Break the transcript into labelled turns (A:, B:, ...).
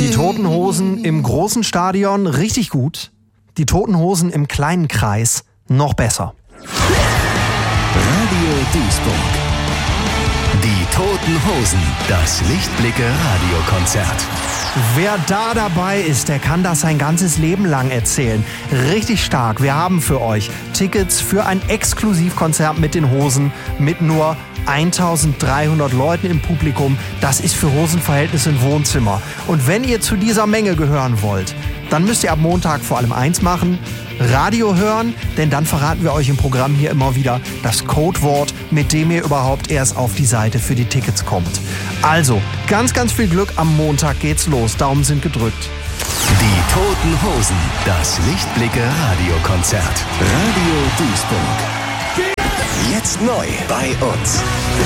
A: Die Toten Hosen im großen Stadion richtig gut. Die Toten Hosen im kleinen Kreis noch besser.
B: Radio Duisburg. Die Toten Hosen, das Lichtblicke-Radiokonzert.
A: Wer da dabei ist, der kann das sein ganzes Leben lang erzählen. Richtig stark. Wir haben für euch Tickets für ein Exklusivkonzert mit den Hosen mit nur 1300 Leuten im Publikum. Das ist für Hosenverhältnisse ein Wohnzimmer. Und wenn ihr zu dieser Menge gehören wollt, dann müsst ihr ab Montag vor allem eins machen: Radio hören, denn dann verraten wir euch im Programm hier immer wieder das Codewort, mit dem ihr überhaupt erst auf die Seite für die Tickets kommt. Also, ganz, ganz viel Glück, am Montag geht's los. Daumen sind gedrückt.
B: Die Toten Hosen, das Lichtblicke-Radiokonzert. Radio Duisburg. Jetzt neu bei uns.